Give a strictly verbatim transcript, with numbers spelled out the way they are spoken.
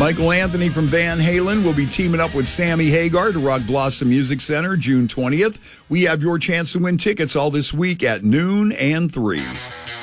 Michael Anthony from Van Halen will be teaming up with Sammy Hagar to rock Blossom Music Center June twentieth. We have your chance to win tickets all this week at noon and three.